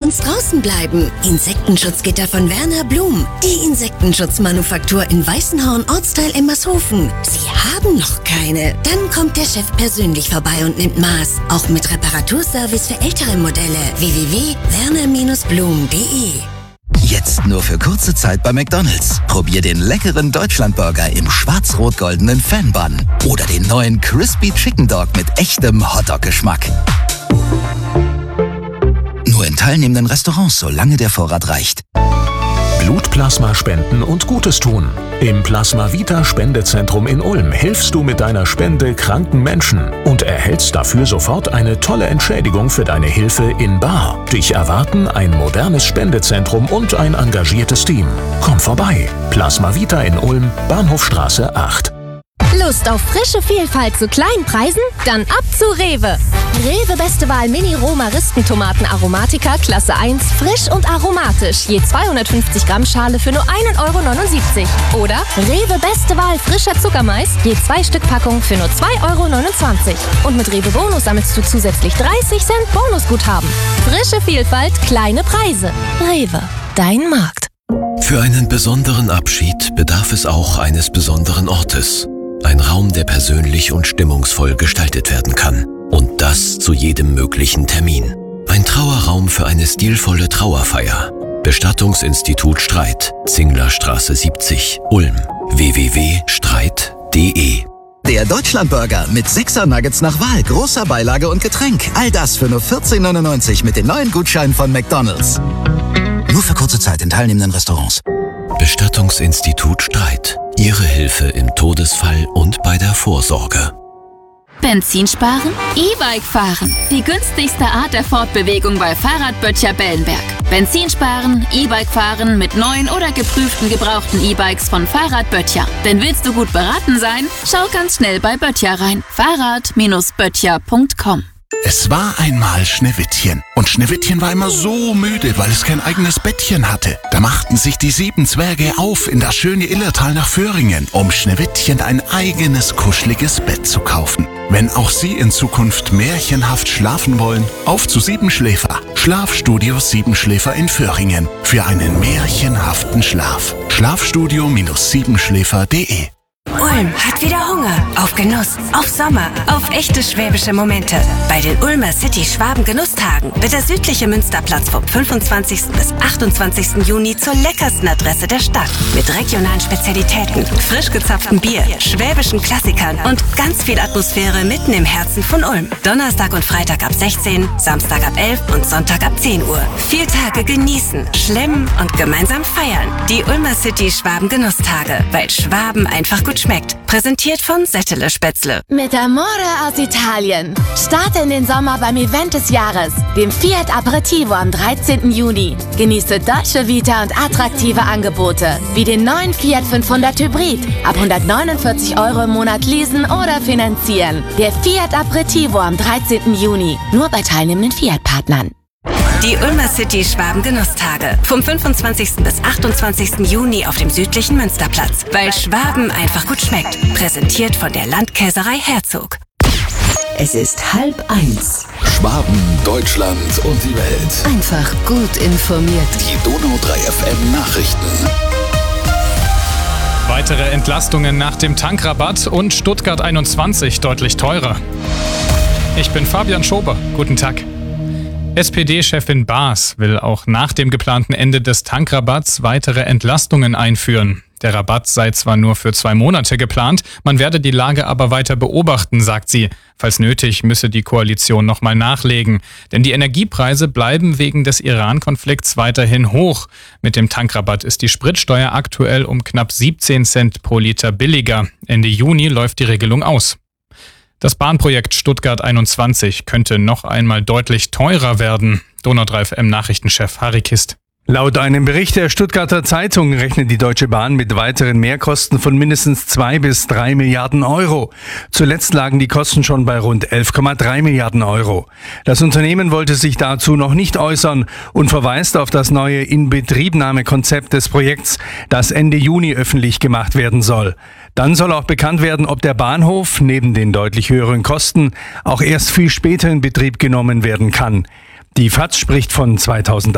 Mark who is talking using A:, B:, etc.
A: abends draußen bleiben. Insektenschutzgitter von Werner Blum. Die Insektenschutzmanufaktur in Weißenhorn, Ortsteil Emmershofen. Sie haben noch keine? Dann kommt der Chef persönlich vorbei und nimmt Maß. Auch mit Reparaturservice für ältere Modelle. www.werner-blum.de.
B: Jetzt nur für kurze Zeit bei McDonald's. Probier den leckeren Deutschlandburger im schwarz-rot-goldenen Fan-Bun. Oder den neuen Crispy Chicken Dog mit echtem Hotdog-Geschmack. Nur in teilnehmenden Restaurants, solange der Vorrat reicht.
C: Blutplasma spenden und Gutes tun. Im Plasma Vita Spendezentrum in Ulm hilfst du mit deiner Spende kranken Menschen und erhältst dafür sofort eine tolle Entschädigung für deine Hilfe in bar. Dich erwarten ein modernes Spendezentrum und ein engagiertes Team. Komm vorbei. Plasma Vita in Ulm, Bahnhofstraße 8.
D: Lust auf frische Vielfalt zu kleinen Preisen? Dann ab zu Rewe. Rewe Beste Wahl Mini-Roma-Ristentomaten Aromatica Klasse 1, frisch und aromatisch. Je 250 Gramm Schale für nur 1,79 €. Oder Rewe Beste Wahl frischer Zuckermais, je 2 Stück Packung für nur 2,29 €. Und mit Rewe Bonus sammelst du zusätzlich 30 Cent Bonusguthaben. Frische Vielfalt, kleine Preise. Rewe, dein Markt.
E: Für einen besonderen Abschied bedarf es auch eines besonderen Ortes. Ein Raum, der persönlich und stimmungsvoll gestaltet werden kann. Und das zu jedem möglichen Termin. Ein Trauerraum für eine stilvolle Trauerfeier. Bestattungsinstitut Streit, Zinglerstraße 70, Ulm. www.streit.de.
B: Der Deutschlandburger mit 6er Nuggets nach Wahl, großer Beilage und Getränk. All das für nur 14,99 € mit den neuen Gutscheinen von McDonald's. Nur für kurze Zeit in teilnehmenden Restaurants.
E: Bestattungsinstitut Streit. Ihre Hilfe im Todesfall und bei der Vorsorge.
F: Benzin sparen? E-Bike fahren. Die günstigste Art der Fortbewegung bei Fahrradböttcher Bellenberg. Benzin sparen, E-Bike fahren mit neuen oder geprüften gebrauchten E-Bikes von Fahrradböttcher. Denn willst du gut beraten sein? Schau ganz schnell bei Böttcher rein. Fahrrad-böttcher.com.
G: Es war einmal Schneewittchen. Und Schneewittchen war immer so müde, weil es kein eigenes Bettchen hatte. Da machten sich die 7 Zwerge auf in das schöne Illertal nach Föhringen, um Schneewittchen ein eigenes, kuscheliges Bett zu kaufen. Wenn auch Sie in Zukunft märchenhaft schlafen wollen, auf zu Siebenschläfer. Schlafstudio Siebenschläfer in Föhringen. Für einen märchenhaften Schlaf. Schlafstudio-siebenschläfer.de.
H: Ulm hat wieder Hunger auf Genuss, auf Sommer, auf echte schwäbische Momente. Bei den Ulmer City Schwaben Genusstagen wird der südliche Münsterplatz vom 25. bis 28. Juni zur leckersten Adresse der Stadt. Mit regionalen Spezialitäten, frisch gezapftem Bier, schwäbischen Klassikern und ganz viel Atmosphäre mitten im Herzen von Ulm. Donnerstag und Freitag ab 16, Samstag ab 11 und Sonntag ab 10 Uhr. 4 Tage genießen, schlemmen und gemeinsam feiern. Die Ulmer City Schwaben Genustage, weil Schwaben einfach gut schmeckt. Präsentiert von Settele Spätzle.
D: Mit Amore aus Italien. Starte in den Sommer beim Event des Jahres, dem Fiat Aperitivo am 13. Juni. Genieße deutsche Vita und attraktive Angebote, wie den neuen Fiat 500 Hybrid. Ab 149 € im Monat leasen oder finanzieren. Der Fiat Aperitivo am 13. Juni. Nur bei teilnehmenden Fiat-Partnern.
H: Die Ulmer City Schwaben Genustage. Vom 25. bis 28. Juni auf dem südlichen Münsterplatz. Weil Schwaben einfach gut schmeckt. Präsentiert von der Landkäserei Herzog.
A: Es ist 12:30.
I: Schwaben, Deutschland und die Welt.
A: Einfach gut informiert.
I: Die Donau 3 FM Nachrichten.
J: Weitere Entlastungen nach dem Tankrabatt und Stuttgart 21 deutlich teurer. Ich bin Fabian Schober. Guten Tag. SPD-Chefin Baas will auch nach dem geplanten Ende des Tankrabatts weitere Entlastungen einführen. Der Rabatt sei zwar nur für 2 Monate geplant, man werde die Lage aber weiter beobachten, sagt sie. Falls nötig, müsse die Koalition nochmal nachlegen. Denn die Energiepreise bleiben wegen des Iran-Konflikts weiterhin hoch. Mit dem Tankrabatt ist die Spritsteuer aktuell um knapp 17 Cent pro Liter billiger. Ende Juni läuft die Regelung aus. Das Bahnprojekt Stuttgart 21 könnte noch einmal deutlich teurer werden. Donau 3 FM Nachrichtenchef Harry Kist.
K: Laut einem Bericht der Stuttgarter Zeitung rechnet die Deutsche Bahn mit weiteren Mehrkosten von mindestens 2 bis 3 Milliarden Euro. Zuletzt lagen die Kosten schon bei rund 11,3 Milliarden Euro. Das Unternehmen wollte sich dazu noch nicht äußern und verweist auf das neue Inbetriebnahmekonzept des Projekts, das Ende Juni öffentlich gemacht werden soll. Dann soll auch bekannt werden, ob der Bahnhof neben den deutlich höheren Kosten auch erst viel später in Betrieb genommen werden kann. Die FAZ spricht von 2000